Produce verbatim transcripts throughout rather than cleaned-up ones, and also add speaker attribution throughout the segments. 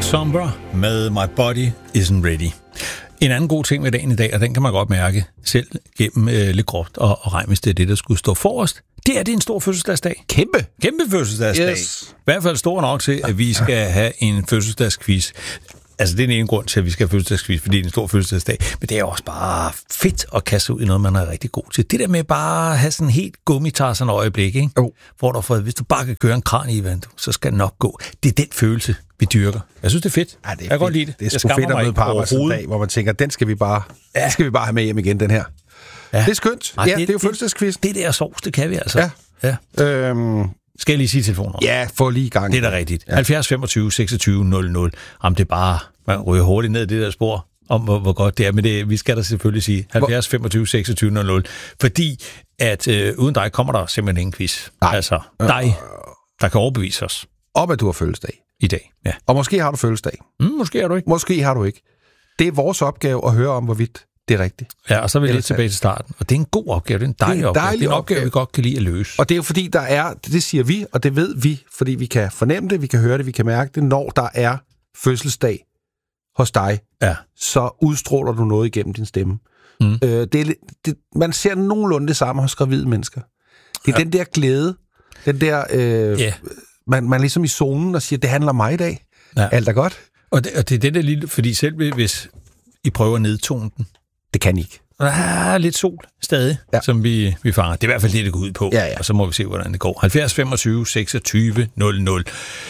Speaker 1: Sombra med My Body Isn't Ready. En anden god ting med dagen i dag, og den kan man godt mærke selv gennem øh, lidt groft og, og regn, hvis det er det, der skulle stå forrest, det er, det er en stor fødselsdagsdag.
Speaker 2: Kæmpe.
Speaker 1: Kæmpe fødselsdagsdag.
Speaker 2: Yes.
Speaker 1: I hvert fald stor nok til, at vi skal have en fødselsdagsquiz. Altså, det er den ene grund til, at vi skal have fødselsdagsquiz, fordi det er en stor fødselsdagsdag. Men det er også bare fedt at kaste ud i noget, man er rigtig god til. Det der med bare at have sådan en helt gummitarsen øjeblik, ikke?
Speaker 2: Oh.
Speaker 1: Hvor der for, hvis du bare kan køre en kran i vand, så skal det nok gå. Det er den følelse, vi dyrker. Jeg synes, det er fedt.
Speaker 2: Ja, det er
Speaker 1: jeg kan godt lide det.
Speaker 2: Det er sgu fedt at møde på arbejdsdag, hvor man tænker, den skal vi bare, ja. den skal vi bare have med hjem igen, den her. Ja. Det er skønt. Ej, ja, det, det er jo fødselsdagsquiz.
Speaker 1: Det, det der sovs, det kan vi altså.
Speaker 2: Ja. ja. Øhm.
Speaker 1: Skal jeg lige sige telefonen?
Speaker 2: Ja, få lige i gang.
Speaker 1: Det er da rigtigt. Ja. halvfjerds femogtyve seksogtyve nul nul. Jamen, det er bare, man ryger hurtigt ned i det der spor, om hvor, hvor godt det er. Men det, vi skal da selvfølgelig sige halvfjerds femogtyve seksogtyve nul nul. Fordi at øh, uden dig kommer der simpelthen ingen quiz. Nej. Altså dig, der kan overbevise os.
Speaker 2: Om at du har fødselsdag.
Speaker 1: I dag, ja.
Speaker 2: Og måske har du fødselsdag.
Speaker 1: Mm, måske har du ikke.
Speaker 2: Måske har du ikke. Det er vores opgave at høre om, hvorvidt det er rigtigt.
Speaker 1: Ja, og så er vi lidt tilbage til starten. Og det er en god opgave, det er en dejlig, det er en dejlig opgave. Det er en opgave, opgave, vi godt kan lide at løse.
Speaker 2: Og det er jo fordi, der er, det siger vi, og det ved vi, fordi vi kan fornemme det, vi kan høre det, vi kan mærke det, når der er fødselsdag hos dig,
Speaker 1: ja. så
Speaker 2: udstråler du noget igennem din stemme. Mm. Øh, det er, det, man ser nogenlunde det samme hos gravide mennesker. Det er ja. den der glæde, den der, øh, yeah. man, man er ligesom i zonen og siger, det handler om mig i dag. Ja. Alt er godt.
Speaker 1: Og det, og det er det der lille, fordi selv hvis I prøver at nedtone den,
Speaker 2: det kan I ikke.
Speaker 1: Og der er lidt sol stadig, ja. som vi, vi fanger. Det er i hvert fald det, det går ud på.
Speaker 2: Ja, ja.
Speaker 1: Og så må vi se, hvordan det går. halvfjerds femogtyve seksogtyve nul nul.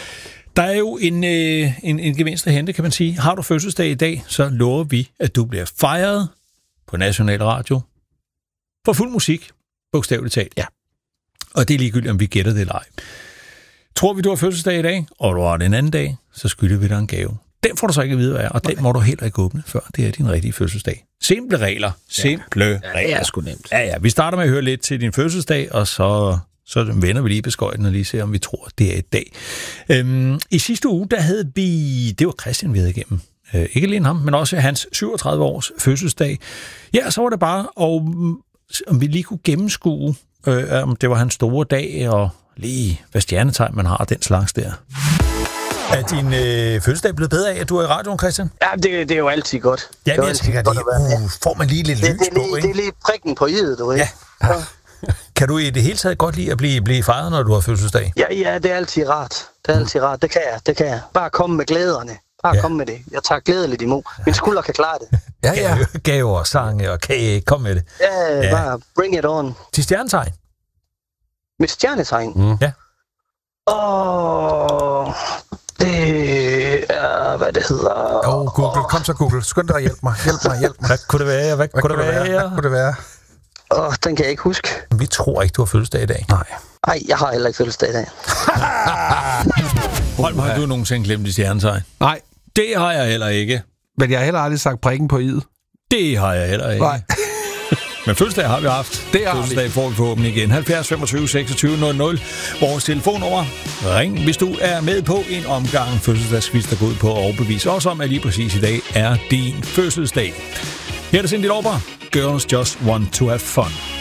Speaker 1: Der er jo en, øh, en, en gevinst at hente, kan man sige. Har du fødselsdag i dag, så lover vi, at du bliver fejret på National Radio for fuld musik, bogstaveligt talt.
Speaker 2: Ja.
Speaker 1: Og det er ligegyldigt, om vi gætter det eller ej. Tror vi, du har fødselsdag i dag, og du har det en anden dag, så skylder vi dig en gave. Den får du så ikke at vide, hvad er, og den må du heller ikke åbne, før det er din rigtige fødselsdag. Simple regler. Simple ja. regler.
Speaker 2: Det er sgu nemt.
Speaker 1: Ja, ja. Vi starter med at høre lidt til din fødselsdag, og så, så vender vi lige beskøjten og lige ser, om vi tror, det er i dag. Øhm, I sidste uge, der havde vi... Det var Christian, vi havde igennem. Øh, ikke alene ham, men også hans syvogtredive års fødselsdag. Ja, så var det bare, og om vi lige kunne gennemskue, øh, om det var hans store dag, og lige hvad stjernetegn man har, den slags der. Er din øh, fødselsdag blevet bedre af, at du er i radioen, Christian?
Speaker 3: Ja, det, det er jo altid godt.
Speaker 1: Ja, men jeg tænker, det uh, får man lige lidt
Speaker 3: det,
Speaker 1: lys
Speaker 3: det, det,
Speaker 1: på, ikke?
Speaker 3: Det er lige prikken på i'et, du ved.
Speaker 1: Ja. ja. Kan du i det hele taget godt lide at blive, blive fejret, når du har fødselsdag?
Speaker 3: Ja, ja, det er altid rart. Det er altid rart. Det kan jeg, det kan jeg. Bare komme med glæderne. Bare ja. komme med det. Jeg tager glædeligt imod. Min skulder kan klare det.
Speaker 1: Ja, ja. Gaver, sange og kage. Kom med det.
Speaker 3: Ja, ja, bare bring it on.
Speaker 1: Til stjernetegn?
Speaker 3: Med stjernetegn?
Speaker 1: Mm. Ja.
Speaker 3: Åh... Oh, det er, hvad det hedder...
Speaker 2: Åh, oh, Google. Kom så, Google. Skynd dig og hjælp mig. Hjælp mig, hjælp mig.
Speaker 1: Hvad kunne det være? Hvad, hvad kunne det være?
Speaker 2: være? Hvad kunne det være?
Speaker 3: Åh, oh, den kan jeg ikke huske.
Speaker 1: Vi tror ikke, du har fødselsdag i dag.
Speaker 2: Nej.
Speaker 3: Ej, jeg har heller ikke fødselsdag i dag.
Speaker 1: Holm, har du nogensinde glemt de stjernetegn?
Speaker 2: Nej.
Speaker 1: Det har jeg heller ikke.
Speaker 2: Men jeg har heller aldrig sagt prikken på i'et.
Speaker 1: Det har jeg heller ikke.
Speaker 2: Nej.
Speaker 1: Men fødselsdag har vi haft.
Speaker 2: Det har
Speaker 1: fødselsdag vi. får vi forhåbentlig igen. halvfjerds femogtyve seksogtyve nul nul. Vores telefonnummer. Ring, hvis du er med på en omgang fødselsdagsquiz, der går ud på at overbevise os om, at lige præcis i dag er din fødselsdag. Her er det Cyndi Lauper. Girls Just Want to Have Fun.